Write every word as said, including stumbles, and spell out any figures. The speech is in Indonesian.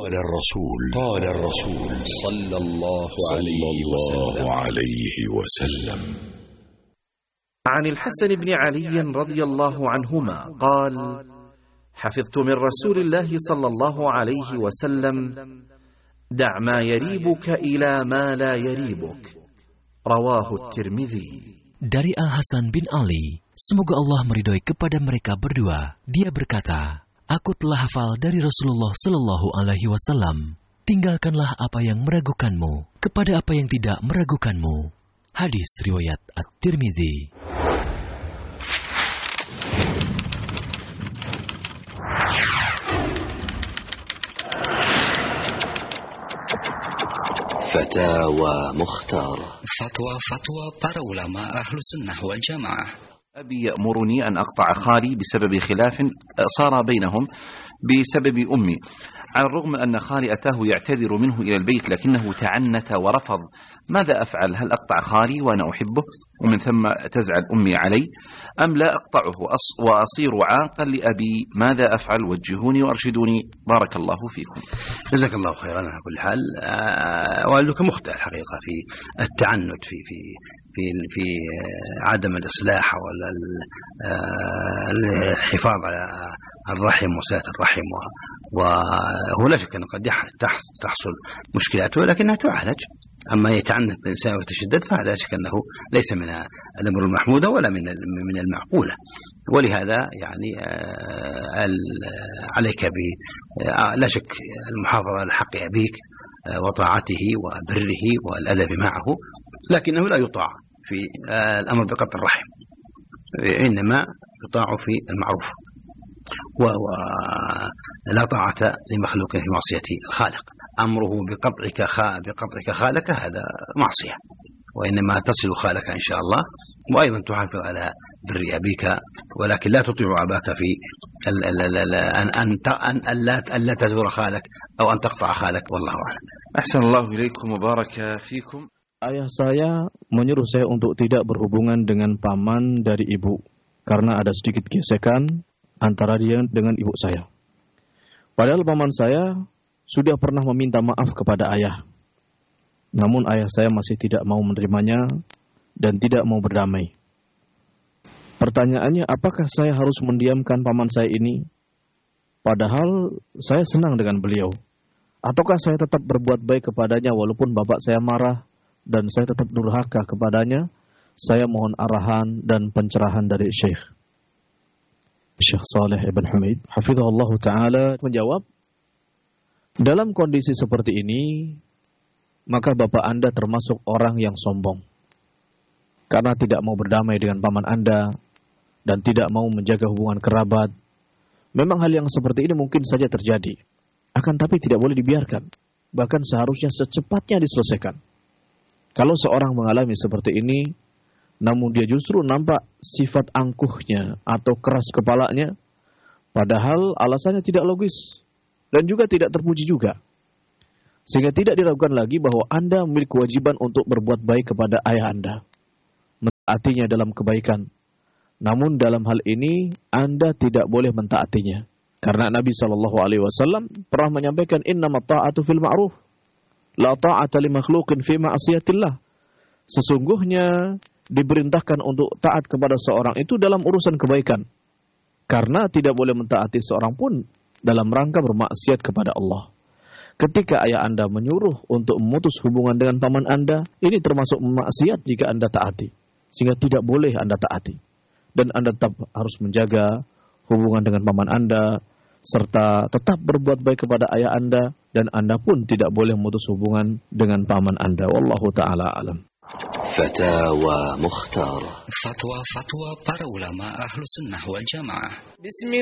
قال الرسول قال الرسول صلى الله عليه وسلم. عن الحسن بن علي رضي الله عنهما قال: حفظت من رسول الله صلى الله عليه وسلم: دع ما يريبك إلى ما لا يريبك. رواه الترمذي. Dari Al-Hasan bin Ali, semoga Allah meridhoi kepada mereka berdua, dia berkata, aku telah hafal dari Rasulullah Sallallahu Alaihi Wasallam, tinggalkanlah apa yang meragukanmu kepada apa yang tidak meragukanmu. Hadis riwayat At-Tirmidzi. Fatawa Mukhtar. Fatwa-fatwa para ulama ahlu sunnah wal jamaah. أبي يأمرني أن أقطع خالي بسبب خلاف صار بينهم بسبب أمي، على الرغم من أن خالي أتاه يعتذر منه إلى البيت لكنه تعنت ورفض. ماذا أفعل؟ هل أقطع خالي وأنا أحبه ومن ثم تزعل أمي علي، أم لا أقطعه وأصير عاقا لأبي؟ ماذا أفعل؟ وجهوني وأرشدوني، بارك الله فيكم. جزاك الله خيرا. على كل حال والدك مخطئ الحقيقة في التعنت في في في في عدم الإصلاح ولا الحفاظ على الرحم وصلة الرحم، وهو لا شك أن قد تحصل مشكلات ولكنها تعالج. أما يتعنت الإنسان ويتشدد فهذا شك أنه ليس من الأمر المحمود ولا من من المعقولة، ولهذا يعني عليك ب لا شك المحافظة على حق أبيك وطاعته وبره والأدب معه، لكنه لا يطاع في الأمر بقطع الرحم، إنما يطاع في المعروف، ولا طاعة لمخلوق في معصية الخالق. أمره بقطعك خا بقطعك خالك هذا معصية، وإنما تصل خالك إن شاء الله، وأيضا تحافظ على بر أبيك، ولكن لا تطيع أباك في أن أن أن لا تزور خالك أو أن تقطع خالك، والله أعلم. أحسن الله إليكم وبارك فيكم. Ayah saya menyuruh saya untuk tidak berhubungan dengan paman dari ibu karena ada sedikit gesekan antara dia dengan ibu saya. Padahal paman saya sudah pernah meminta maaf kepada ayah. Namun ayah saya masih tidak mau menerimanya dan tidak mau berdamai. Pertanyaannya, apakah saya harus mendiamkan paman saya ini? Padahal saya senang dengan beliau. Ataukah saya tetap berbuat baik kepadanya walaupun bapak saya marah dan saya tetap durhaka kepadanya? Saya mohon arahan dan pencerahan dari Syekh. Syekh Saleh Ibn Humaid hafizahullah ta'ala menjawab, dalam kondisi seperti ini, maka bapak Anda termasuk orang yang sombong. Karena tidak mau berdamai dengan paman Anda dan tidak mau menjaga hubungan kerabat. Memang hal yang seperti ini mungkin saja terjadi. Akan tapi tidak boleh dibiarkan. Bahkan seharusnya secepatnya diselesaikan. Kalau seorang mengalami seperti ini, namun dia justru nampak sifat angkuhnya atau keras kepalanya, padahal alasannya tidak logis dan juga tidak terpuji juga. Sehingga tidak diragukan lagi bahwa Anda memiliki kewajiban untuk berbuat baik kepada ayah Anda, mentaatinya dalam kebaikan. Namun dalam hal ini Anda tidak boleh mentaatinya, karena Nabi shallallahu alaihi wasallam pernah menyampaikan, innamat ta'atu fil ma'ruf, la ta'ata li makhluqin fi ma'asiyatillah. Sesungguhnya diperintahkan untuk taat kepada seorang itu dalam urusan kebaikan, karena tidak boleh mentaati seorang pun dalam rangka bermaksiat kepada Allah. Ketika ayah Anda menyuruh untuk memutus hubungan dengan paman Anda, ini termasuk maksiat jika Anda taati, sehingga tidak boleh Anda taati. Dan Anda tetap harus menjaga hubungan dengan paman Anda, serta tetap berbuat baik kepada ayah Anda, dan Anda pun tidak boleh memutus hubungan dengan paman Anda. Wallahu ta'ala alam. Fatawa Mukhtar. Fatwa-fatwa para ulama ahlu sunnah wal jamaah.